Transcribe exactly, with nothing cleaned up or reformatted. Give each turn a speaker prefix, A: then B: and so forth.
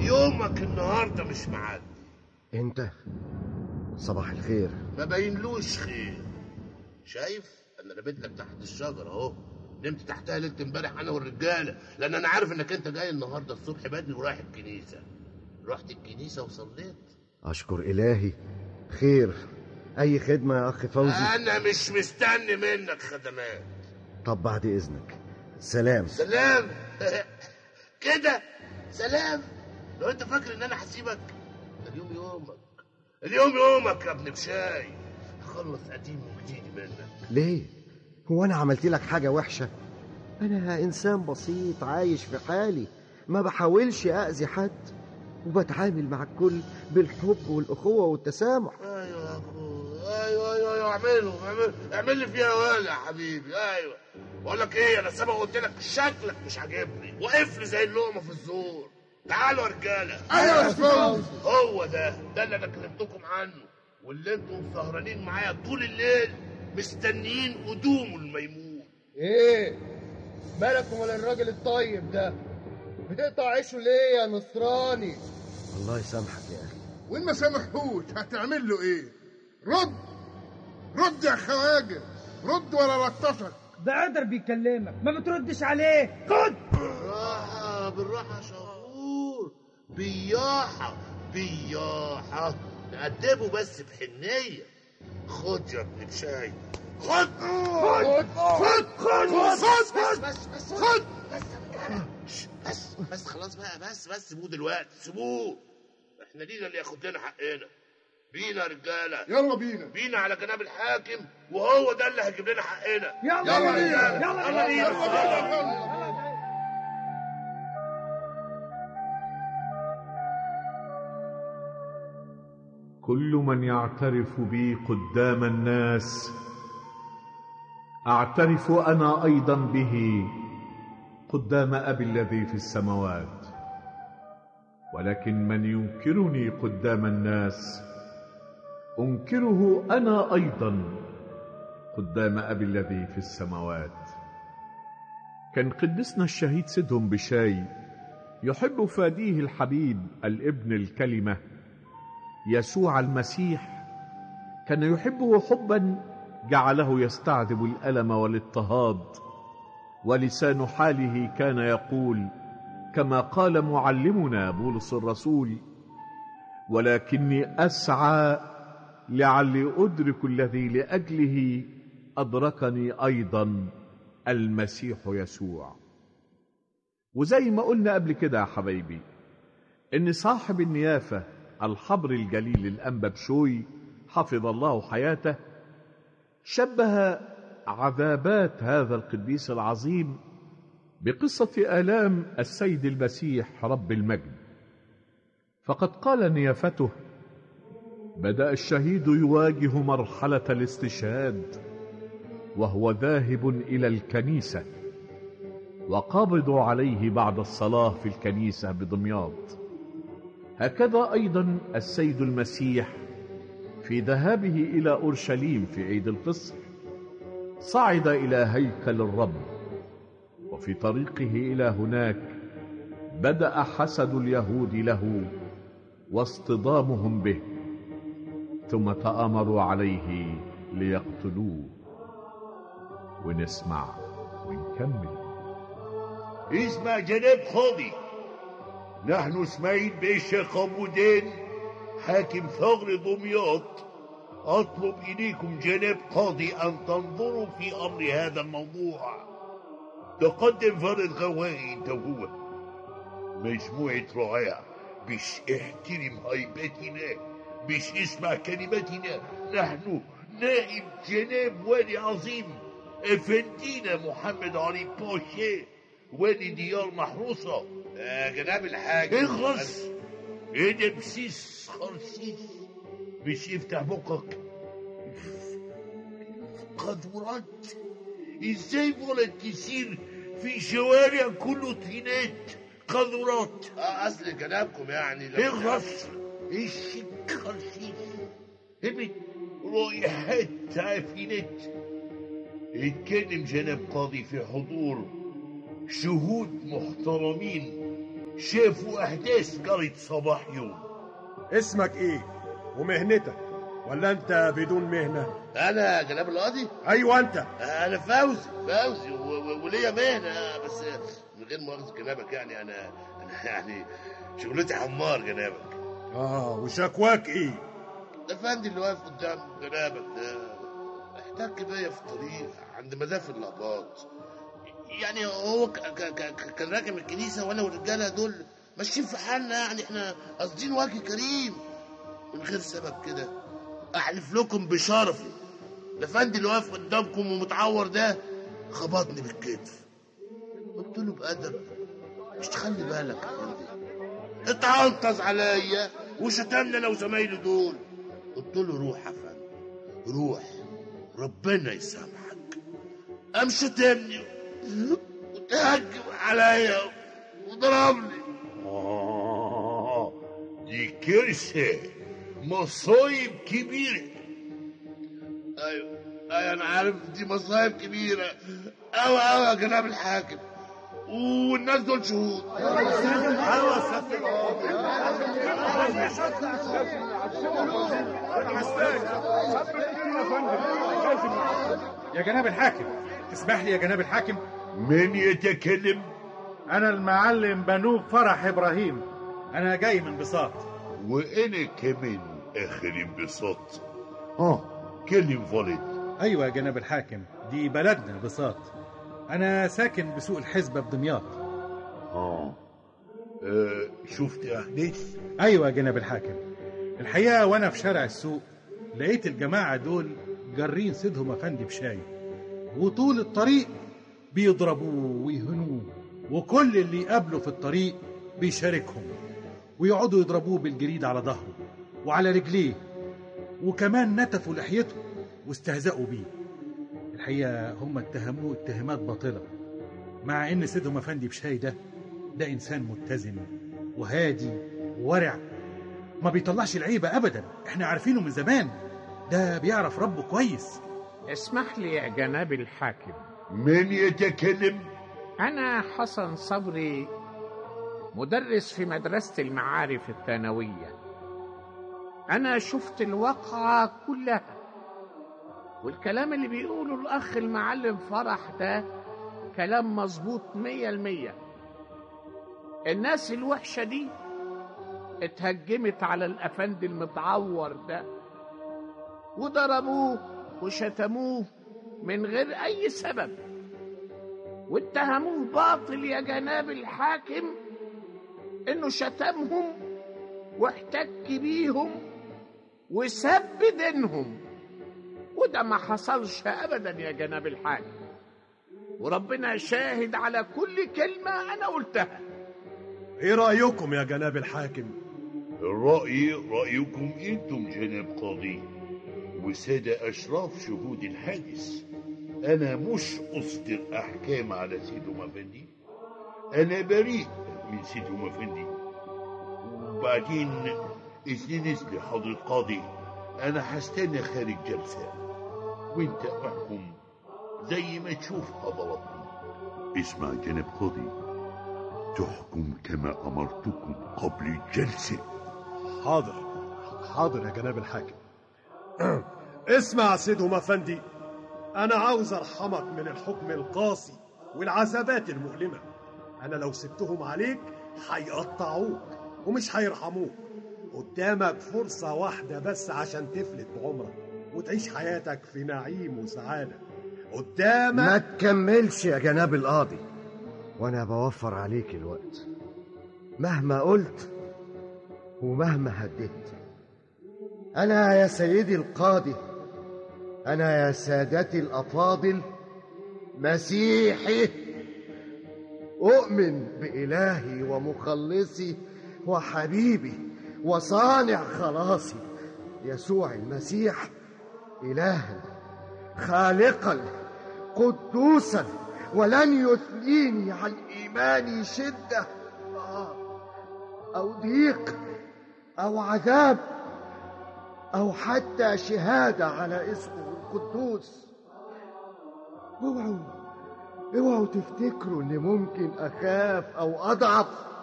A: يومك النهارده مش معدي.
B: انت صباح الخير.
A: ما باينلوش خير. شايف انا رميت لك تحت الشجره اهو، نمت تحتها ليله امبارح انا والرجاله، لان انا عارف انك انت جاي النهارده الصبح بدري ورايح الكنيسه. رحت الكنيسه وصليت.
B: اشكر الهي. خير، اي خدمه يا اخ فوزي؟
A: انا مش مستني منك خدمات.
B: طب بعد اذنك. سلام.
A: سلام كده سلام؟ لو انت فاكر ان انا هسيبك، اليوم يومك، اليوم يومك يا ابن بشاي. هخلص قديم وجديد منك.
B: ليه؟ هو انا عملت لك حاجه وحشه؟ انا انسان بسيط عايش في حالي، ما بحاولش اذي حد، وبتعامل مع الكل بالحب والاخوه والتسامح.
A: ايوه يا اخويا، ايوه ايوه ايوه اعمله اعمل اعمل لي فيها ولا يا حبيبي. ايوه بقول لك ايه، انا سبق قلت لك شكلك مش عاجبني، وقف لي زي اللقمه في الزور. تعالوا يا رجاله.
C: ايوه يا فوزي.
A: هو ده ده اللي انا كلمتكم عنه، واللي انتم سهرانين معايا طول الليل مستنيين قدومه الميمون.
C: ايه مالك ومال الراجل الطيب ده؟ بتقطع عيشه ليه يا نصراني؟
B: الله يسامحك يا اخي.
D: وإن ما سامحوش هتعمل له ايه؟ رد رد يا خواجه، رد ولا لطشك.
E: ده قدر بيكلمك ما بتردش عليه. خد.
A: بالراحه بالراحه يا شغور، بياحه بياحه، نقدمه بس بحنيه. خد يا ابن بشاي، خد
D: خد خد خد
A: بس بس بس بس خد بس بس بس خلاص بقى، بس بس سيبوه دلوقتي، سيبوه. احنا لينا اللي ياخد لنا حقنا. بينا يا رجاله،
D: يلا بينا
A: بينا على جناب الحاكم، وهو ده اللي هيجيب لنا حقنا.
E: يلا
D: يلا بينا
E: يلا
A: يلا بينا
D: يلا.
F: كل من يعترف بي قدام الناس اعترف انا ايضا به قدام ابي الذي في السماوات، ولكن من ينكرني قدام الناس انكره انا ايضا قدام ابي الذي في السماوات. كان قدسنا الشهيد سيدهم بشاي يحب فاديه الحبيب الابن الكلمه يسوع المسيح، كان يحبه حبا جعله يستعذب الألم والاضطهاد، ولسان حاله كان يقول كما قال معلمنا بولس الرسول: ولكني أسعى لعلي أدرك الذي لأجله أدركني أيضا المسيح يسوع. وزي ما قلنا قبل كده يا حبايبي، إن صاحب النيافة الحبر الجليل الأنبا بشوي حفظ الله حياته شبه عذابات هذا القديس العظيم بقصة آلام السيد المسيح رب المجد. فقد قال نيافته: بدأ الشهيد يواجه مرحلة الاستشهاد وهو ذاهب إلى الكنيسة، وقبضوا عليه بعد الصلاة في الكنيسة بدمياط. هكذا أيضا السيد المسيح في ذهابه إلى أورشليم في عيد الفصح صعد إلى هيكل الرب، وفي طريقه إلى هناك بدأ حسد اليهود له واصطدامهم به، ثم تآمروا عليه ليقتلوه. ونسمع ونكمل.
G: اسمع جناب قاضي، نحن اسماعيل باشا قابودين حاكم ثغر دمياط أطلب إليكم جناب قاضي أن تنظروا في أمر هذا الموضوع. تقدم فرد غوائي أنت وهو مجموعة رعاع بش احترم هيبتنا، بش اسمع كلمتنا. نحن نائب جناب والي عظيم افندينا محمد علي باشا والي ديار محروسة.
A: آه جناب الحاج
G: اخلص ايه بسيس خرسيس، مش يفتح بقك. قدرات ازاي ولد تسير في شوارع كله طينات قدرات؟
A: اه اصل جنابكم يعني
G: اخلص ايش خرسيس ابن رائحات تعافينات. اتكلم جناب قاضي في حضور شهود محترمين شافوا أحداث قرية صباح يوم.
H: اسمك ايه ومهنتك، ولا انت بدون مهنة؟
A: انا جناب القاضي.
H: ايوه انت.
A: انا فوزي فوزي و- و- وليا مهنه، بس من غير مؤاخذه جنابك، يعني انا انا يعني شغلتي حمار جنابك.
H: اه وشكواك ايه؟
A: الافندي اللي واقف قدام جنابك ده احتك بيا في الطريق عند مدافن الاباط. يعني هو ك- ك- ك- كان راكب الكنيسه، وانا والرجاله دول ماشيين في حالنا، يعني احنا قاصدين وجه كريم. من غير سبب كده احلف لكم بشرفي الافندي اللي واقف قدامكم ومتعور ده خبطني بالكتف. قلت له بأدب مش تخلي بالك يا فندي، اتعنطز عليا وشتمنا انا وزمايلي دول. قلت له روح يا فندي روح، ربنا يسامحك. قام شتمني وتهجم عليا وضربني.
G: آه دي كارثة، مصايب كبيرة.
A: ايوه ايوه انا عارف دي مصايب كبيره قوي قوي يا جناب الحاكم، والناس دول شهود.
I: يا جناب الحاكم، تسمح لي يا جناب الحاكم؟
G: من يتكلم؟
F: أنا المعلم بنوب فرح إبراهيم، أنا جاي من بساط.
G: وأنا كمان آخر انبساط. آه كلم ولد.
I: أيوة يا جناب الحاكم، دي بلدنا بساط. أنا ساكن بسوق الحزبة بدمياط.
G: آه. آه شفت أحداث؟
I: أيوة يا جناب الحاكم، الحقيقة وأنا في شارع السوق لقيت الجماعة دول جارين سيدهم أفندي بشاي، وطول الطريق بيضربوه ويهنوه، وكل اللي يقابله في الطريق بيشاركهم، ويقعدوا يضربوه بالجريد على ظهره وعلى رجليه، وكمان نتفوا لحيته واستهزأوا بيه. الحقيقة هم اتهموه اتهامات باطلة، مع ان سيدهم أفندي بشاي ده ده إنسان متزن وهادي وورع، ما بيطلعش العيبة أبدا، احنا عارفينه من زمان، ده بيعرف ربه كويس.
J: اسمح لي يا جناب الحاكم.
G: من يتكلم؟
J: أنا حسن صبري، مدرس في مدرسة المعارف الثانوية. أنا شفت الواقعة كلها، والكلام اللي بيقوله الأخ المعلم فرح ده كلام مظبوط مية المية. الناس الوحشة دي اتهجمت على الأفندي المتعور ده وضربوه وشتموه من غير أي سبب، واتهموه باطل يا جناب الحاكم إنه شتمهم واحتك بيهم وسب دينهم، وده ما حصلش أبدا يا جناب الحاكم، وربنا شاهد على كل كلمة أنا قلتها.
H: ايه رأيكم يا جناب الحاكم؟
G: الرأي رأيكم انتم جناب قاضي وسادة أشراف شهود الحادث. أنا مش أصدر أحكام على سيدهم أفندي، أنا بريء من سيدهم أفندي. وبعدين إذن نسل حضرة قاضي، أنا هستنى خارج جلسة وانت احكم زي ما تشوف حضراتكم.
K: اسمع جناب قاضي، تحكم كما أمرتكم قبل الجلسة.
H: حاضر حاضر يا جناب الحاكم. اسمع سيدهم أفندي، أنا عاوز أرحمك من الحكم القاسي والعذابات المؤلمة. أنا لو سبتهم عليك هيقطعوك ومش هيرحموك. قدامك فرصة واحدة بس عشان تفلت بعمرك وتعيش حياتك في نعيم وسعادة. قدامك
B: ما تكملش يا جناب القاضي، وانا بوفر عليك الوقت مهما قلت ومهما هددت. انا يا سيدي القاضي، انا يا سادتي الافاضل مسيحي، اؤمن بإلهي ومخلصي وحبيبي وصانع خلاصي يسوع المسيح، إلها خالقا قدوسا، ولن يثنيني عن إيماني شدة أو ضيق أو عذاب أو حتى شهادة على اسمه القدوس. اوعوا اوعوا تفتكروا إني ممكن أخاف أو أضعف.